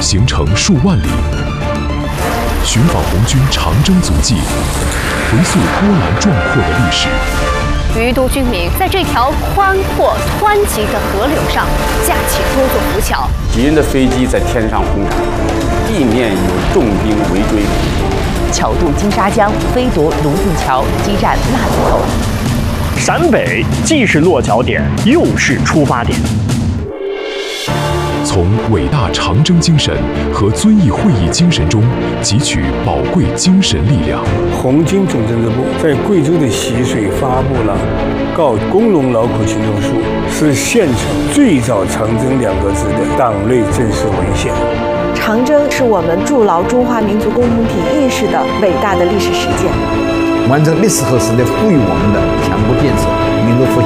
行程数万里，寻访红军长征足迹，回溯波澜壮阔的历史。 余都军民在这条宽阔湍急的河流上架起多座浮桥， 敌人的飞机在天上轰炸，地面有重兵围追， 巧渡金沙江，飞夺泸定桥，激战腊子口。 陕北既是落脚点，又是出发点。 从伟大长征精神和遵义会议精神中汲取宝贵精神力量。 红军总政治部在贵州的习水发布了《告工农劳苦群众书》，是县城最早长征2个字的党内正式文献。 长征是我们筑牢中华民族共同体意识的伟大的历史实践， 完成历史和时代赋予我们的强国建设、民族复兴。